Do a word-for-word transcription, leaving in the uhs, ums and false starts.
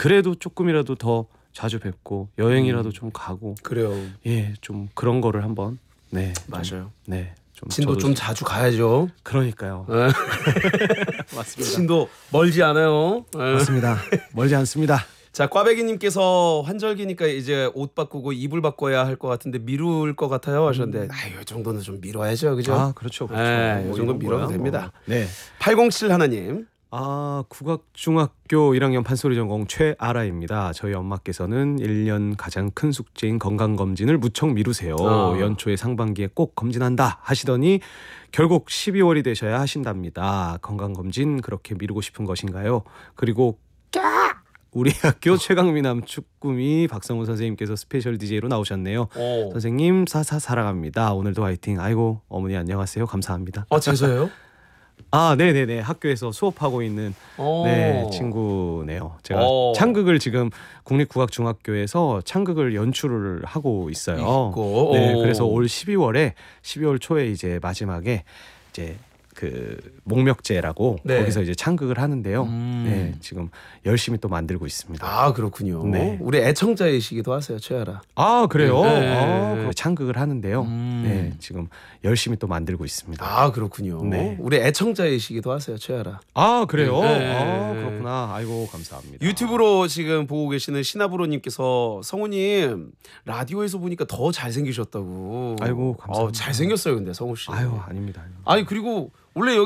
그래도 조금이라도 더 자주 뵙고 여행이라도 음. 좀 가고 그래요. 예, 좀 그런 거를 한번 네 좀, 맞아요. 네 좀 진도 저도 좀 자주 가야죠. 그러니까요. 네. 맞습니다. 진도 멀지 않아요. 네. 맞습니다. 멀지 않습니다. 자, 꽈배기님께서 환절기니까 이제 옷 바꾸고 이불 바꿔야 할 것 같은데 미룰 것 같아요 하셨는데, 아유, 이 정도는 좀 미뤄야죠, 그죠? 아 그렇죠, 그렇죠. 네, 뭐 이 정도 이런 미뤄도 거야, 됩니다. 뭐. 네. 팔공칠 하나님. 아, 국악중학교 일 학년 판소리 전공 최아라입니다. 저희 엄마께서는 일 년 가장 큰 숙제인 건강검진을 무척 미루세요. 아. 연초에 상반기에 꼭 검진한다 하시더니 결국 십이월이 되셔야 하신답니다. 건강검진 그렇게 미루고 싶은 것인가요? 그리고 우리 학교 최강미남 축구미 박성훈 선생님께서 스페셜 디제이로 나오셨네요. 오. 선생님 사사 사랑합니다. 오늘도 화이팅. 아이고 어머니 안녕하세요. 감사합니다. 아, 재서예요? 아, 네네네. 학교에서 수업하고 있는 오. 네 친구네요. 제가 오. 창극을 지금 국립국악중학교에서 창극을 연출을 하고 있어요. 있고. 네, 오. 그래서 올 십이월에 십이월 초에 이제 마지막에 이제 그 목멱제라고 네. 거기서 이제 창극을 하는데요. 음. 네, 지금 열심히 또 만들고 있습니다. 아, 그렇군요. 네. 우리 애청자이시기도 하세요, 최아라. 아, 그래요? 네. 아, 그럼 창극을 하는데요. 음. 네, 지금 열심히 또 만들고 있습니다. 아, 그렇군요. 네. 우리 애청자이시기도 하세요, 최아라. 아, 그래요? 네. 아, 그렇구나. 아이고 감사합니다. 유튜브로 지금 보고 계시는 신하부로님께서 성우님 라디오에서 보니까 더 잘생기셨다고. 아이고, 감사합니다. 어, 잘생겼어요, 근데 성우 씨. 아유, 아닙니다. 아닙니다. 아니 그리고 원래 여기